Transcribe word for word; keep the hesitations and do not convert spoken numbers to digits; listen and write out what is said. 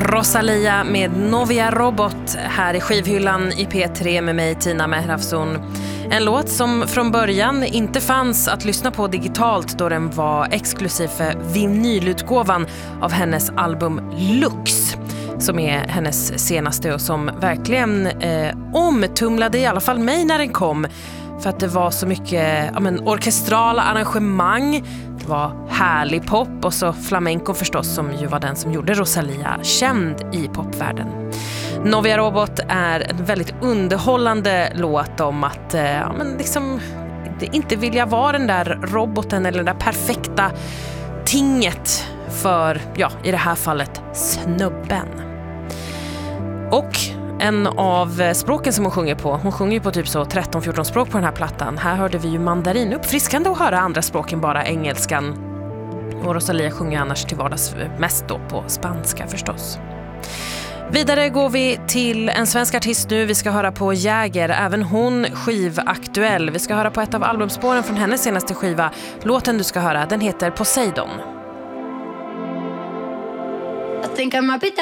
Rosalia med Novia Robot här i skivhyllan i P tre med mig Tina Mehrafson. En låt som från början inte fanns att lyssna på digitalt då den var exklusiv för vinylutgåvan av hennes album Lux, som är hennes senaste och som verkligen eh, omtumlade i alla fall mig när den kom. För att det var så mycket ja, men, orkestrala arrangemang, det var härlig pop och så flamenco förstås, som ju var den som gjorde Rosalia känd i popvärlden. Novia Robot är en väldigt underhållande låt om att eh, ja, men liksom, inte vilja vara den där roboten eller den där perfekta tinget för, ja, i det här fallet snubben. Och en av språken som hon sjunger på, hon sjunger ju på typ så tretton fjorton språk på den här plattan. Här hörde vi ju mandarin, uppfriskande att höra andra språk än bara engelskan. Och Rosalia sjunger annars till vardags mest då på spanska förstås. Vidare går vi till en svensk artist nu. Vi ska höra på Jäger, även hon skivaktuell. Vi ska höra på ett av albumspåren från hennes senaste skiva. Låten du ska höra, den heter Poseidon. I think I might be